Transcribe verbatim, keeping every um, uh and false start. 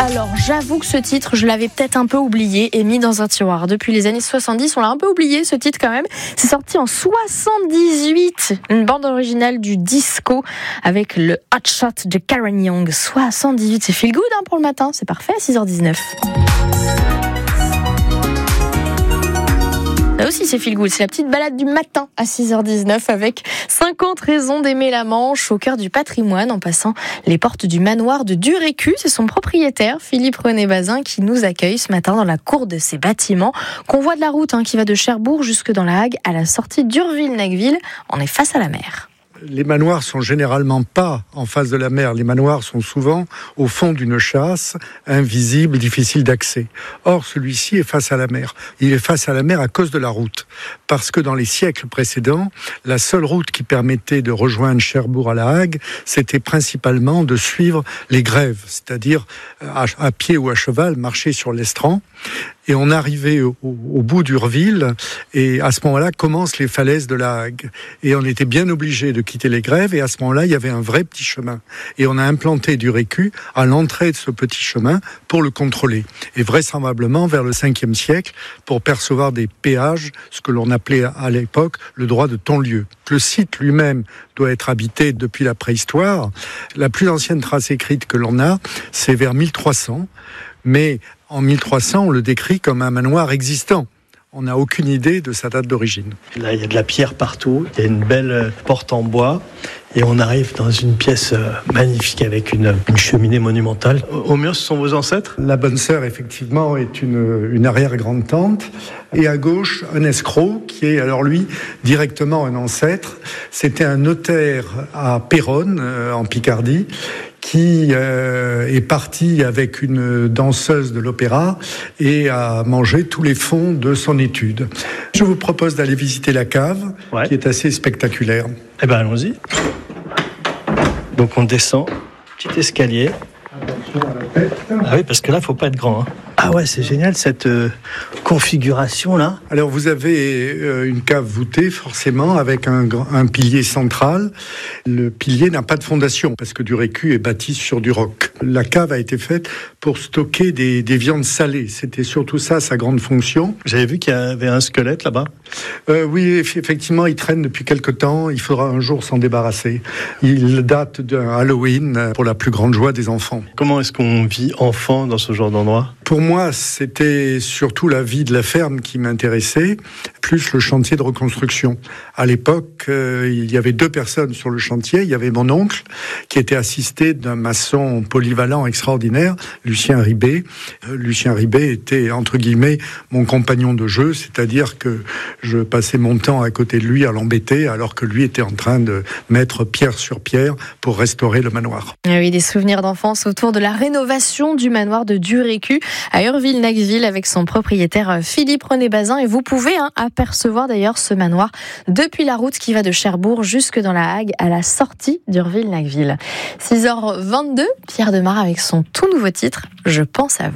Alors j'avoue que ce titre, je l'avais peut-être un peu oublié et mis dans un tiroir. Depuis les années soixante-dix, on l'a un peu oublié ce titre quand même. C'est sorti en soixante-dix-huit, une bande originale du disco avec le Hot Shot de Karen Young. soixante-dix-huit, c'est feel good hein, pour le matin, c'est parfait à six heures dix-neuf. Là aussi c'est feel good, c'est la petite balade du matin à six heures dix-neuf avec cinquante raisons d'aimer la Manche au cœur du patrimoine en passant les portes du manoir de Durécu. C'est son propriétaire Philippe René Bazin qui nous accueille ce matin dans la cour de ses bâtiments. Convoi de la route hein, qui va de Cherbourg jusque dans la Hague à la sortie d'Urville-Nacqueville. On est face à la mer. Les manoirs sont généralement pas en face de la mer. Les manoirs sont souvent au fond d'une chasse, invisible, difficile d'accès. Or, celui-ci est face à la mer. Il est face à la mer à cause de la route. Parce que dans les siècles précédents, la seule route qui permettait de rejoindre Cherbourg à la Hague, c'était principalement de suivre les grèves, c'est-à-dire à, à pied ou à cheval, marcher sur l'estran. Et on arrivait au, au bout d'Urville, et à ce moment-là commencent les falaises de la Hague. Et on était bien obligé de quitter les grèves, et à ce moment-là, il y avait un vrai petit chemin. Et on a implanté Durécu à l'entrée de ce petit chemin pour le contrôler. Et vraisemblablement, vers le cinquième siècle, pour percevoir des péages, ce que l'on appelait à l'époque le droit de ton-lieu. Le site lui-même doit être habité depuis la préhistoire. La plus ancienne trace écrite que l'on a, c'est vers mille trois cents, mais en mille trois cents, on le décrit comme un manoir existant. On n'a aucune idée de sa date d'origine. Là, il y a de la pierre partout, il y a une belle porte en bois, et on arrive dans une pièce magnifique avec une, une cheminée monumentale. Au mur, ce sont vos ancêtres ? La bonne sœur, effectivement, est une, une arrière-grande-tante. Et à gauche, un escroc, qui est alors lui, directement un ancêtre. C'était un notaire à Péronne, euh, en Picardie, qui euh, est parti avec une danseuse de l'opéra et a mangé tous les fonds de son étude. Je vous propose d'aller visiter la cave, ouais. qui est assez spectaculaire. Eh bien, allons-y. Donc on descend, petit escalier. Attention à la tête. Ah oui, parce que là, il ne faut pas être grand. Hein. Ah ouais, c'est génial cette euh, configuration-là. Alors vous avez euh, une cave voûtée forcément avec un, un pilier central. Le pilier n'a pas de fondation parce que Durécu est bâti sur du roc. La cave a été faite pour stocker des, des viandes salées. C'était surtout ça sa grande fonction. J'avais vu qu'il y avait un squelette là-bas. Euh, oui, effectivement, il traîne depuis quelque temps. Il faudra un jour s'en débarrasser. Il date d'un Halloween pour la plus grande joie des enfants. Comment est-ce qu'on vit enfant dans ce genre d'endroit ? Pour moi, c'était surtout la vie de la ferme qui m'intéressait, plus le chantier de reconstruction. À l'époque, euh, il y avait deux personnes sur le chantier. Il y avait mon oncle, qui était assisté d'un maçon polyvalent extraordinaire, Lucien Ribet. Euh, Lucien Ribet était, entre guillemets, mon compagnon de jeu, c'est-à-dire que je passais mon temps à côté de lui à l'embêter, alors que lui était en train de mettre pierre sur pierre pour restaurer le manoir. Ah oui, des souvenirs d'enfance autour de la rénovation du manoir de Durécu à Urville-Nacqueville avec son propriétaire Philippe René Bazin. Et vous pouvez hein, apercevoir d'ailleurs ce manoir depuis la route qui va de Cherbourg jusque dans la Hague à la sortie d'Urville-Nacqueville. six heures vingt-deux, Pierre Demar avec son tout nouveau titre « Je pense à vous ».